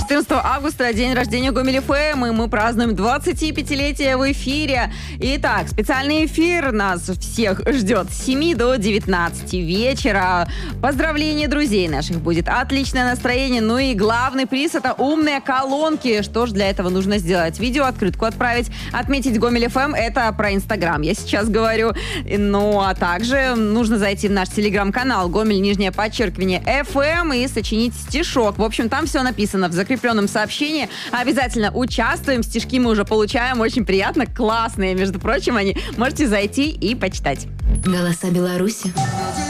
14 августа день рождения Гомель ФМ, и мы празднуем 25-летие в эфире. Итак, специальный эфир нас всех ждет с 7 до 19 вечера. Поздравления друзей наших будет, отличное настроение, ну и главный приз — это умные колонки. Что же для этого нужно сделать? Видеооткрытку отправить, отметить Гомель ФМ — это про Инстаграм, я сейчас говорю. Ну, а также нужно зайти в наш телеграм-канал Гомель, _, ФМ и сочинить стишок. В общем, там все написано в закрепленном сообщении. Обязательно участвуем. Стишки мы уже получаем. Очень приятно. Классные, между прочим, они. Можете зайти и почитать. Голоса Беларуси.